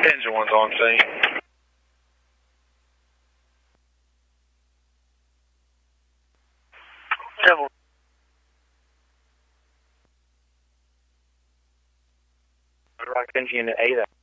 Engine one's on scene. Devil. Rock Engine Unit 8.